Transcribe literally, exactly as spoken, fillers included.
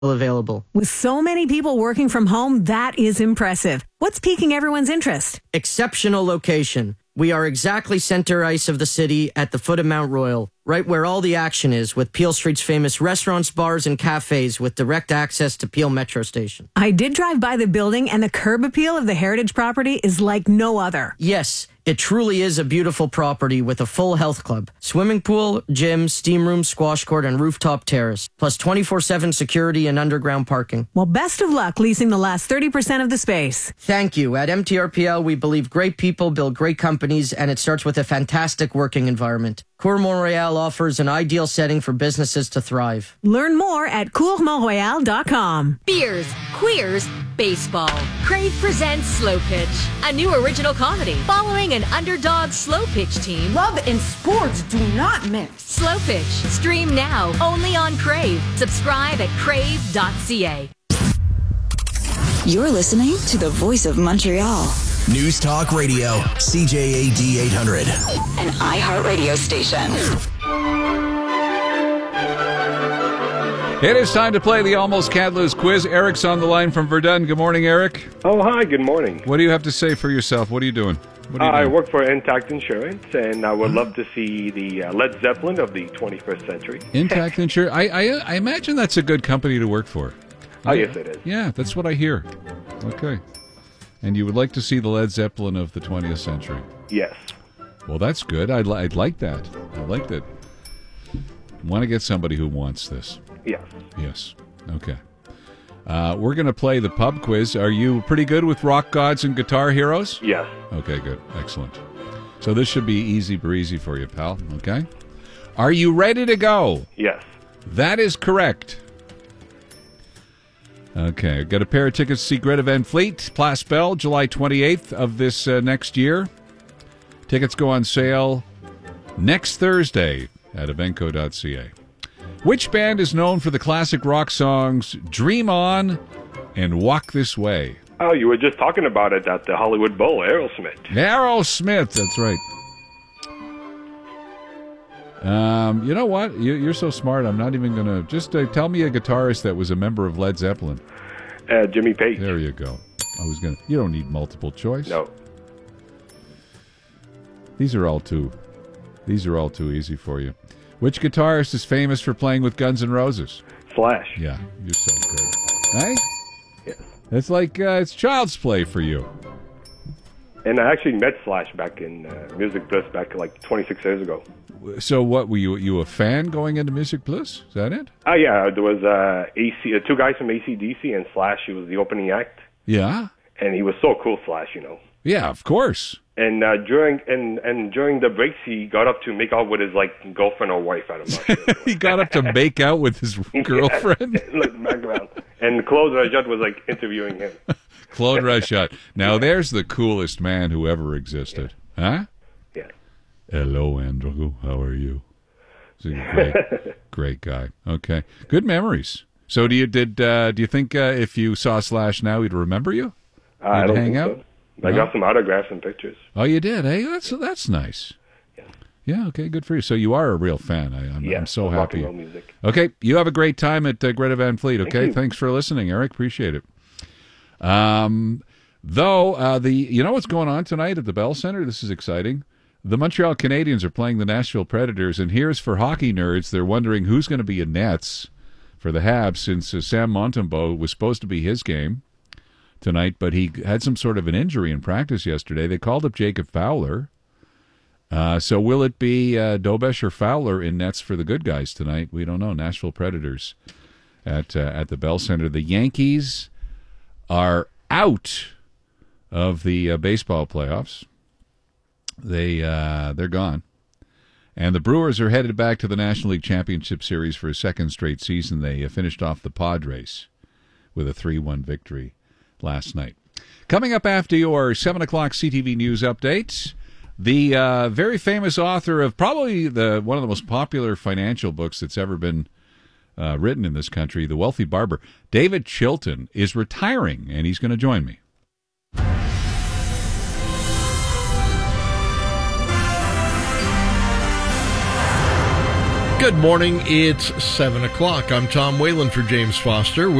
available. With so many people working from home, that is impressive. What's piquing everyone's interest? Exceptional location. We are exactly center ice of the city at the foot of Mount Royal, right where all the action is, with Peel Street's famous restaurants, bars, and cafes with direct access to Peel Metro Station. I did drive by the building, and the curb appeal of the heritage property is like no other. Yes, it truly is a beautiful property with a full health club, swimming pool, gym, steam room, squash court, and rooftop terrace, plus twenty-four seven security and underground parking. Well, best of luck leasing the last thirty percent of the space. Thank you. At M T R P L, we believe great people build great companies, and it starts with a fantastic working environment. Cour Montreal offers an ideal setting for businesses to thrive. Learn more at cour montreal dot com. Beers, queers, baseball. Crave presents Slow Pitch, a new original comedy following an underdog slow pitch team. Love and sports do not mix. Slow Pitch. Stream now only on Crave. Subscribe at crave dot c a. You're listening to the Voice of Montreal. News Talk Radio, C J A D eight hundred. An iHeartRadio station. It is time to play the Almost Can't Lose quiz. Eric's on the line from Verdun. Good morning, Eric. Oh, hi. Good morning. What do you have to say for yourself? What are you doing? What are you uh, doing? I work for Intact Insurance, and I would love to see the uh, Led Zeppelin of the twenty-first century. Intact Insurance. I, I I imagine that's a good company to work for. Oh, yes, it is. Yeah, that's what I hear. Okay. And you would like to see the Led Zeppelin of the twentieth century? Yes. Well, that's good. I'd, li- I'd like that. I like that. Want to get somebody who wants this. Yes. Yes. Okay. Uh, we're going to play the pub quiz. Are you pretty good with rock gods and guitar heroes? Yes. Okay, good. Excellent. So this should be easy breezy for you, pal. Okay? Are you ready to go? Yes. That is correct. Okay, got a pair of tickets to see Greta Van Fleet, Place Belle, July twenty-eighth of this uh, next year. Tickets go on sale next Thursday at evenco dot c a. Which band is known for the classic rock songs Dream On and Walk This Way? Oh, you were just talking about it at the Hollywood Bowl, Aerosmith. Aerosmith, that's right. Um, you know what? You, you're so smart. I'm not even going to... Just uh, tell me a guitarist that was a member of Led Zeppelin. Uh, Jimmy Page. There you go. I was going to... You don't need multiple choice. No. These are all too... These are all too easy for you. Which guitarist is famous for playing with Guns N' Roses? Slash. Yeah, you're so good. Hey? Yes. It's like... Uh, it's child's play for you. And I actually met Slash back in uh, Music Plus back like twenty-six years ago. So what, were you you a fan going into Music Plus? Is that it? Oh, yeah. There was uh, A C, uh, two guys from A C D C and Slash. He was the opening act. Yeah? And he was so cool, Slash, you know. Yeah, of course. And uh, during and, and during the breaks, he got up to make out with his like girlfriend or wife. I'm not sure. He got up to make out with his girlfriend? Look, background. And Claude Rajat was like interviewing him. Claude Rajat. Now, there's the coolest man who ever existed. Yeah. Huh? Yeah. Hello, Andrew. How are you? He's a great, great guy. Okay. Good memories. So do you did uh, do you think uh, if you saw Slash now, he'd remember you? Uh, I don't hang think out? so. I No? got some autographs and pictures. Oh, you did? Hey, that's that's nice. Yeah. Yeah, okay, good for you. So you are a real fan. I, I'm, Yeah, I'm so of rock and happy. roll music. Okay, you have a great time at uh, Greta Van Fleet, okay? Thank you. Thanks for listening, Eric. Appreciate it. Um, though, uh, the you know what's going on tonight at the Bell Center? This is exciting. The Montreal Canadiens are playing the Nashville Predators, and here's for hockey nerds. They're wondering who's going to be in nets for the Habs since uh, Sam Montembeault was supposed to be his game tonight, but he had some sort of an injury in practice yesterday. They called up Jacob Fowler. Uh, so will it be uh, Dobesh or Fowler in nets for the good guys tonight? We don't know. Nashville Predators at uh, at the Bell Center. The Yankees are out of the uh, baseball playoffs. They uh, they're gone, and the Brewers are headed back to the National League Championship Series for a second straight season. They uh, finished off the Padres with a three one victory last night. Coming up after your seven o'clock C T V News update, the uh, very famous author of probably the one of the most popular financial books that's ever been uh, written in this country, The Wealthy Barber, David Chilton, is retiring, and he's going to join me. Good morning. It's seven o'clock. I'm Tom Whalen for James Foster.